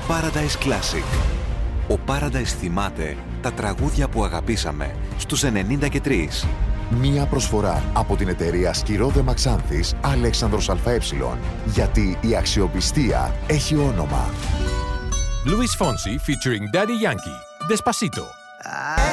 Paradise Classic. Ο Paradise θυμάται τα τραγούδια που αγαπήσαμε στους 93. Μία προσφορά από την εταιρεία Σκυρόδε Μαξάνθης Αλέξανδρος ΑΕ. Γιατί η αξιοπιστία έχει όνομα. Luis Fonsi featuring Daddy Yankee. Despacito.